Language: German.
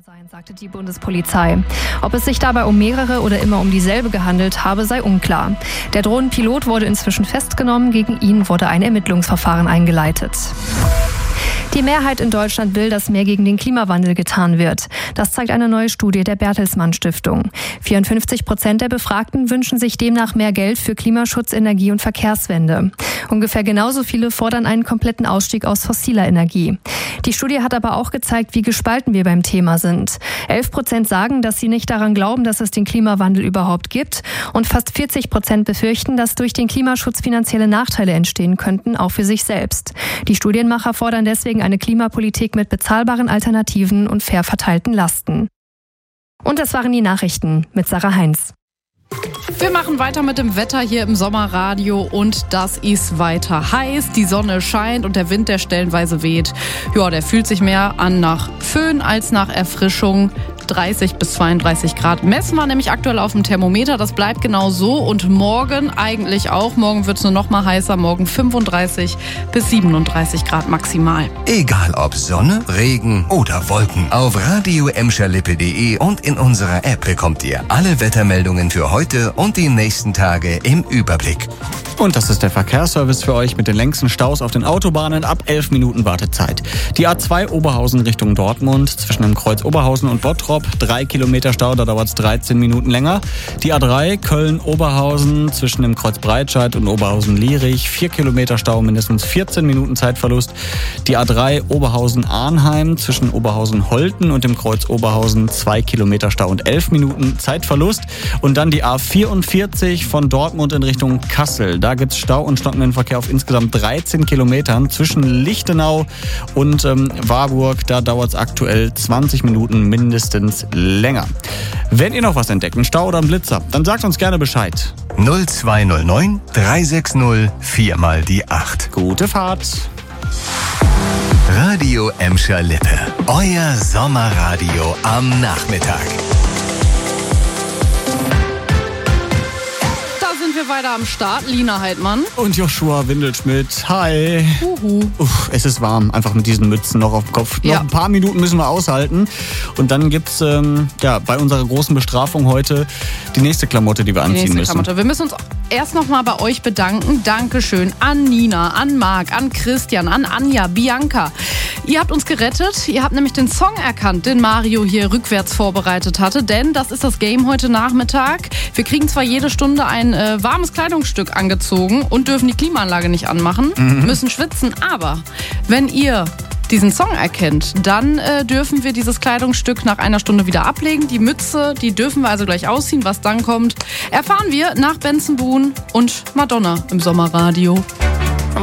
sein, sagte die Bundespolizei. Ob es sich dabei um mehrere oder immer um dieselbe gehandelt habe, sei unklar. Der Drohnenpilot wurde inzwischen festgenommen, gegen ihn wurde ein Ermittlungsverfahren eingeleitet. Die Mehrheit in Deutschland will, dass mehr gegen den Klimawandel getan wird. Das zeigt eine neue Studie der Bertelsmann Stiftung. 54% der Befragten wünschen sich demnach mehr Geld für Klimaschutz, Energie und Verkehrswende. Ungefähr genauso viele fordern einen kompletten Ausstieg aus fossiler Energie. Die Studie hat aber auch gezeigt, wie gespalten wir beim Thema sind. 11% sagen, dass sie nicht daran glauben, dass es den Klimawandel überhaupt gibt. Und fast 40% befürchten, dass durch den Klimaschutz finanzielle Nachteile entstehen könnten, auch für sich selbst. Die Studienmacher fordern deswegen eine Klimapolitik mit bezahlbaren Alternativen und fair verteilten Lasten. Und das waren die Nachrichten mit Sarah Heinz. Wir machen weiter mit dem Wetter hier im Sommerradio und das ist weiter heiß. Die Sonne scheint und der Wind, der stellenweise weht, ja, der fühlt sich mehr an nach Föhn als nach Erfrischung. 30 bis 32 Grad messen wir nämlich aktuell auf dem Thermometer. Das bleibt genau so und morgen eigentlich auch. Morgen wird es nur noch mal heißer. Morgen 35 bis 37 Grad maximal. Egal ob Sonne, Regen oder Wolken. Auf radio-emscherlippe.de und in unserer App bekommt ihr alle Wettermeldungen für heute und die nächsten Tage im Überblick. Und das ist der Verkehrsservice für euch mit den längsten Staus auf den Autobahnen ab 11 Minuten Wartezeit. Die A2 Oberhausen Richtung Dortmund zwischen dem Kreuz Oberhausen und Bottrop 3 Kilometer Stau, da dauert es 13 Minuten länger. Die A3 Köln-Oberhausen zwischen dem Kreuz Breitscheid und Oberhausen-Lierich 4 Kilometer Stau, mindestens 14 Minuten Zeitverlust. Die A3 Oberhausen-Arnheim zwischen Oberhausen-Holten und dem Kreuz Oberhausen 2 Kilometer Stau und 11 Minuten Zeitverlust. Und dann die A44 von Dortmund in Richtung Kassel. Da gibt es Stau und stockenden Verkehr auf insgesamt 13 Kilometern zwischen Lichtenau und Warburg. Da dauert es aktuell 20 Minuten mindestens länger. Wenn ihr noch was entdeckt, einen Stau oder einen Blitzer, dann sagt uns gerne Bescheid. 0209 360 4 mal die 8. Gute Fahrt. Radio Emscher Lippe. Euer Sommerradio am Nachmittag. Wir weiter am Start. Lina Heidmann. Und Joshua Windelschmidt. Hi. Es ist warm, einfach mit diesen Mützen noch auf dem Kopf. Ja. Noch ein paar Minuten müssen wir aushalten. Und dann gibt's bei unserer großen Bestrafung heute die nächste Klamotte, die wir anziehen müssen. Wir müssen uns erst noch mal bei euch bedanken. Dankeschön an Nina, an Marc, an Christian, an Anja, Bianca. Ihr habt uns gerettet. Ihr habt nämlich den Song erkannt, den Mario hier rückwärts vorbereitet hatte. Denn das ist das Game heute Nachmittag. Wir kriegen zwar jede Stunde ein warmes Kleidungsstück angezogen und dürfen die Klimaanlage nicht anmachen, müssen schwitzen. Aber wenn ihr diesen Song erkennt, dann dürfen wir dieses Kleidungsstück nach einer Stunde wieder ablegen. Die Mütze, die dürfen wir also gleich ausziehen. Was dann kommt, erfahren wir nach Benson Boone und Madonna im Sommerradio.